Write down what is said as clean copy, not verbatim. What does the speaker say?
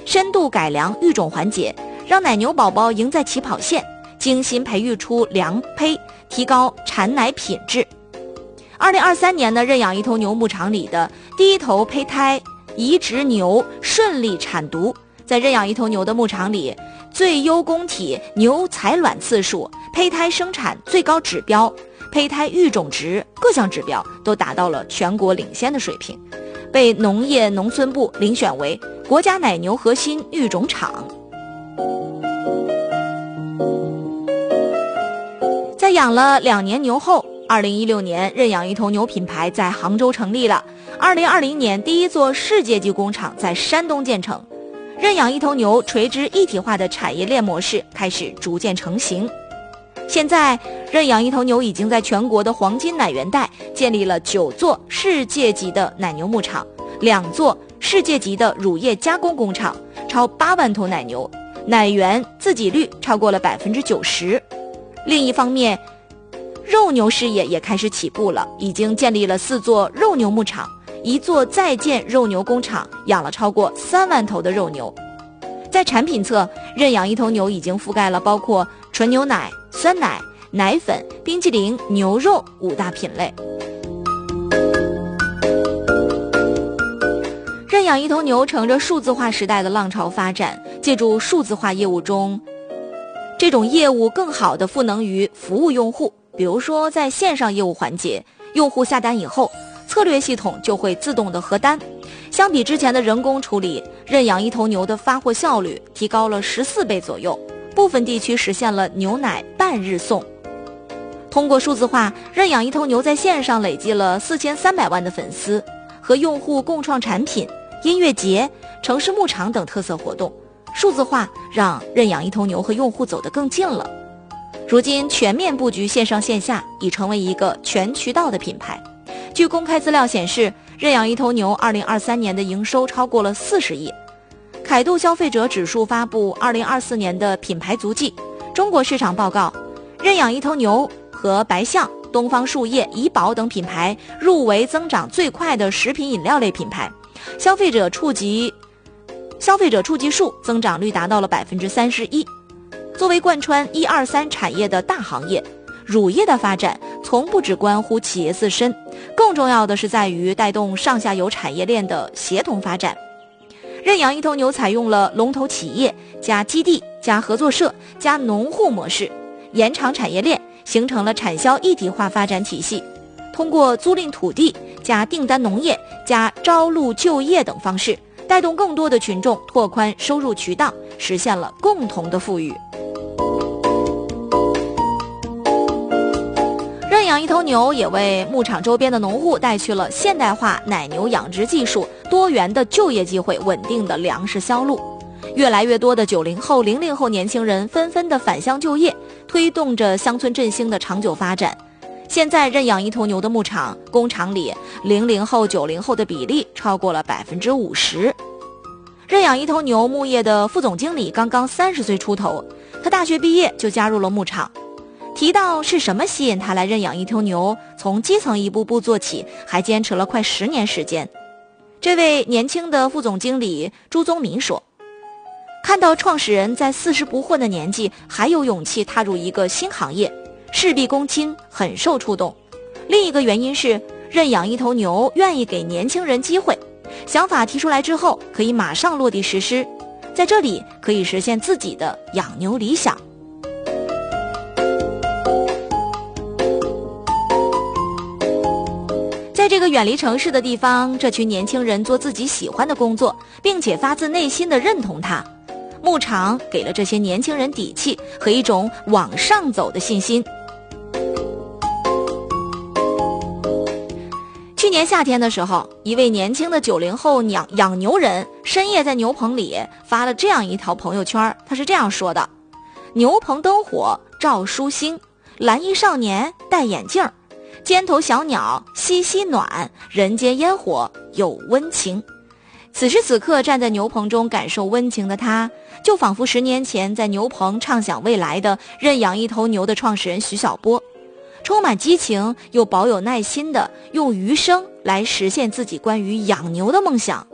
深度改良育种环节，让奶牛宝宝赢在起跑线，精心培育出良胚，提高产奶品质。2023年的认养一头牛牧场里的第一头胚胎移植牛顺利产犊，在认养一头牛的牧场里，最优供体牛采卵次数、胚胎生产最高指标、胚胎育种值各项指标都达到了全国领先的水平，被农业农村部遴选为国家奶牛核心育种场。在养了2年牛后，2016年认养一头牛品牌在杭州成立了，2020年第一座世界级工厂在山东建成，认养一头牛垂直一体化的产业链模式开始逐渐成型。现在认养一头牛已经在全国的黄金奶源带建立了9座世界级的奶牛牧场，2座世界级的乳业加工工厂，超8万头奶牛，奶源自给率超过了90%。另一方面，肉牛事业也开始起步了，已经建立了4座肉牛牧场，1座在建肉牛工厂，养了超过3万头的肉牛。在产品侧，认养一头牛已经覆盖了包括纯牛奶、酸奶、奶粉、冰淇淋、牛肉5大品类。认养一头牛乘着数字化时代的浪潮发展，借助数字化业务中这种业务更好地赋能于服务用户。比如说在线上业务环节，用户下单以后，策略系统就会自动的核单，相比之前的人工处理，认养一头牛的发货效率提高了14倍左右，部分地区实现了牛奶半日送。通过数字化，认养一头牛在线上累积了4300万的粉丝，和用户共创产品、音乐节、城市牧场等特色活动。数字化让认养一头牛和用户走得更近了。如今全面布局线上线下，已成为一个全渠道的品牌。据公开资料显示，认养一头牛2023年的营收超过了40亿。凯度消费者指数发布2024年的品牌足迹，中国市场报告，认养一头牛和白象、东方树叶、怡宝等品牌入围增长最快的食品饮料类品牌，消费者触及数增长率达到了31%。作为贯穿1、2、3产业的大行业，乳业的发展从不只关乎企业自身，更重要的是在于带动上下游产业链的协同发展。认养一头牛采用了龙头企业加基地加合作社加农户模式，延长产业链，形成了产销一体化发展体系。通过租赁土地加订单农业加招录就业等方式，带动更多的群众拓宽收入渠道，实现了共同的富裕。认养一头牛也为牧场周边的农户带去了现代化奶牛养殖技术、多元的就业机会、稳定的粮食销路。越来越多的90后、00后年轻人纷纷的返乡就业，推动着乡村振兴的长久发展。现在认养一头牛的牧场工厂里，00后、90后的比例超过了50%。认养一头牛牧业的副总经理刚刚30岁出头，他大学毕业就加入了牧场。提到是什么吸引他来认养一头牛，从基层一步步做起，还坚持了快10年时间。这位年轻的副总经理朱宗民说，看到创始人在40不惑的年纪还有勇气踏入一个新行业，事必躬亲，很受触动。另一个原因是认养一头牛愿意给年轻人机会，想法提出来之后可以马上落地实施，在这里可以实现自己的养牛理想。在这个远离城市的地方，这群年轻人做自己喜欢的工作，并且发自内心地认同它。牧场给了这些年轻人底气和一种往上走的信心。去年夏天的时候，一位年轻的90后养牛人深夜在牛棚里发了这样一条朋友圈，他是这样说的：牛棚灯火照书星，蓝衣少年戴眼镜，尖头小鸟嬉嬉暖，人间烟火有温情。此时此刻站在牛棚中感受温情的他，就仿佛10年前在牛棚畅想未来的认养一头牛的创始人徐晓波，充满激情又保有耐心的用余生来实现自己关于养牛的梦想。